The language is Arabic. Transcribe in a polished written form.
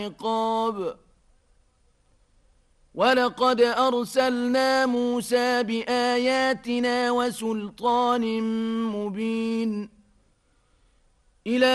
عقاب ولقد أرسلنا موسى بآياتنا وسلطان مبين إلى